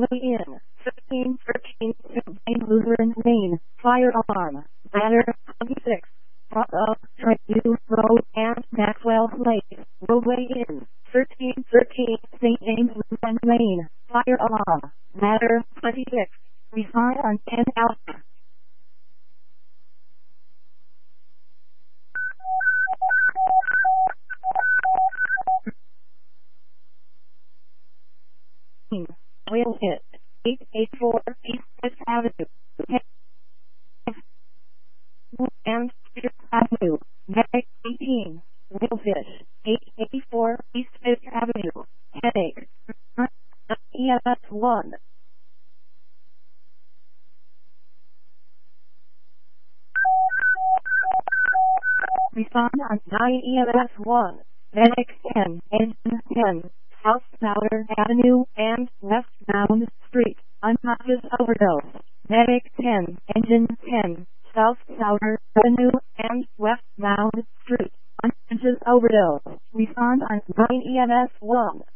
runway in, 1513 St. Lutheran Lane, fire alarm, ladder 26, Bravo, Trade Road and Maxwell Place, roadway in, 1313 St. James Lutheran Lane, fire alarm, ladder 26, respond on 10 Alpha. Will hit 884 East 5th Avenue and 5th Avenue, Medic 18, Will hit 884 East 5th Avenue, headache, EMS 1. Respond on 9 EMS 1, Medic 10, Engine 10. South Powder Avenue and westbound Street, unconscious overdose. Medic 10, Engine 10, South Powder Avenue and westbound Street, unconscious overdose. Respond on 9 EMS 1.